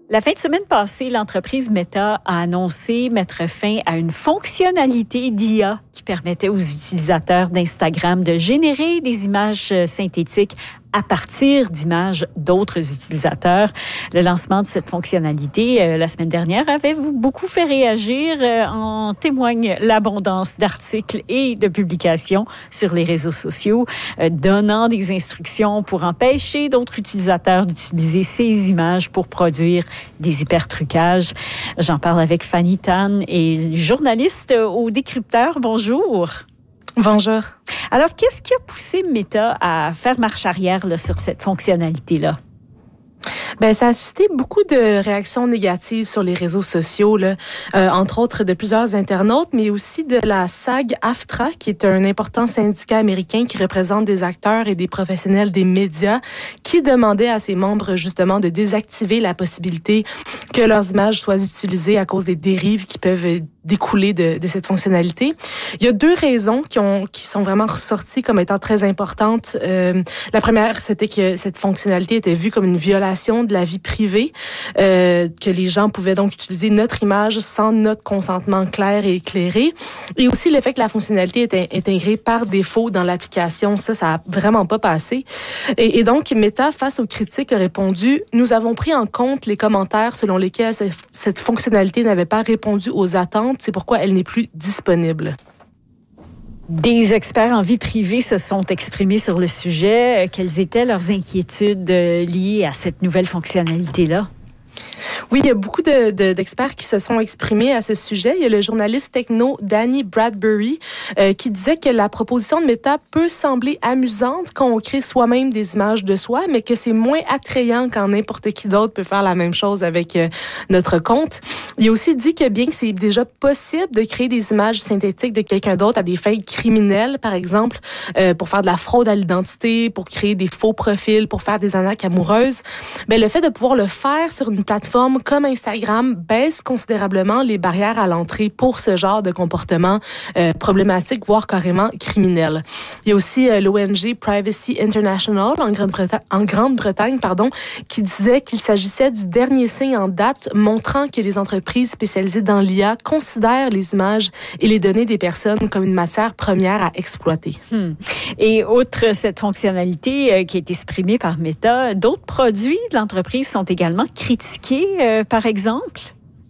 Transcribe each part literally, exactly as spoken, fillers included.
La fin de semaine passée, l'entreprise Meta a annoncé mettre fin à une fonctionnalité d'I A qui permettait aux utilisateurs d'Instagram de générer des images synthétiques à partir d'images d'autres utilisateurs. Le lancement de cette fonctionnalité euh, la semaine dernière avait beaucoup fait réagir. Euh, en témoigne l'abondance d'articles et de publications sur les réseaux sociaux, euh, donnant des instructions pour empêcher d'autres utilisateurs d'utiliser ces images pour produire des hypertrucages. J'en parle avec Fanny Tan, et journaliste au Décrypteur. Bonjour. Bonjour. Alors, qu'est-ce qui a poussé Meta à faire marche arrière là, sur cette fonctionnalité-là? Ben, ça a suscité beaucoup de réactions négatives sur les réseaux sociaux, là, euh, entre autres de plusieurs internautes, mais aussi de la S A G-AFTRA, qui est un important syndicat américain qui représente des acteurs et des professionnels des médias, qui demandait à ses membres justement de désactiver la possibilité que leurs images soient utilisées à cause des dérives qui peuvent découler de, de cette fonctionnalité. Il y a deux raisons qui ont qui sont vraiment ressorties comme étant très importantes. Euh, la première, c'était que cette fonctionnalité était vue comme une violation de la vie privée, euh, que les gens pouvaient donc utiliser notre image sans notre consentement clair et éclairé. Et aussi le fait que la fonctionnalité était intégrée par défaut dans l'application. Ça, ça a vraiment pas passé. Et, et donc, Meta, face aux critiques, a répondu « Nous avons pris en compte les commentaires selon lesquels cette, cette fonctionnalité n'avait pas répondu aux attentes. C'est pourquoi elle n'est plus disponible. » Des experts en vie privée se sont exprimés sur le sujet. Quelles étaient leurs inquiétudes liées à cette nouvelle fonctionnalité-là? Oui, il y a beaucoup de, de, d'experts qui se sont exprimés à ce sujet. Il y a le journaliste techno Danny Bradbury euh, qui disait que la proposition de Meta peut sembler amusante quand on crée soi-même des images de soi, mais que c'est moins attrayant quand n'importe qui d'autre peut faire la même chose avec euh, notre compte. Il a aussi dit que bien que c'est déjà possible de créer des images synthétiques de quelqu'un d'autre à des fins criminelles, par exemple, euh, pour faire de la fraude à l'identité, pour créer des faux profils, pour faire des arnaques amoureuses, ben le fait de pouvoir le faire sur une plateforme comme Instagram baisse considérablement les barrières à l'entrée pour ce genre de comportement euh, problématique, voire carrément criminel. Il y a aussi euh, l'O N G Privacy International en Grande-Bretagne, en Grande-Bretagne, pardon, qui disait qu'il s'agissait du dernier signe en date montrant que les entreprises spécialisées dans l'I A considèrent les images et les données des personnes comme une matière première à exploiter. Hmm. Et outre cette fonctionnalité euh, qui est exprimée par Meta, d'autres produits de l'entreprise sont également critiqués. Euh, par exemple?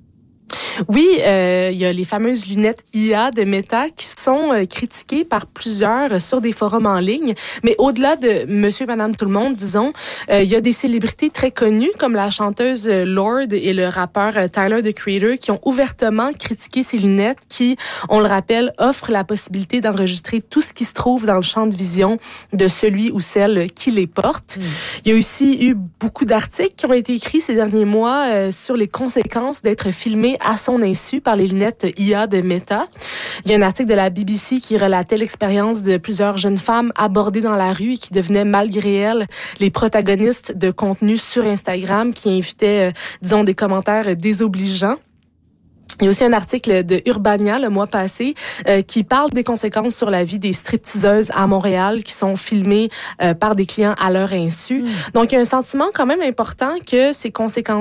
Oui, euh, il y a les fameuses lunettes I A de Meta qui sont euh, critiquées par plusieurs euh, sur des forums en ligne. Mais au-delà de monsieur et madame tout le monde, disons, euh, il y a des célébrités très connues comme la chanteuse euh, Lorde et le rappeur euh, Tyler, the Creator, qui ont ouvertement critiqué ces lunettes qui, on le rappelle, offrent la possibilité d'enregistrer tout ce qui se trouve dans le champ de vision de celui ou celle qui les porte. Mmh. Il y a aussi eu beaucoup d'articles qui ont été écrits ces derniers mois euh, sur les conséquences d'être filmé à son insu par les lunettes I A de Meta. Il y a un article de la B B C qui relatait l'expérience de plusieurs jeunes femmes abordées dans la rue et qui devenaient malgré elles les protagonistes de contenus sur Instagram qui invitaient, euh, disons, des commentaires désobligeants. Il y a aussi un article de Urbania le mois passé euh, qui parle des conséquences sur la vie des stripteaseuses à Montréal qui sont filmées euh, par des clients à leur insu. Mmh. Donc, il y a un sentiment quand même important que ces conséquences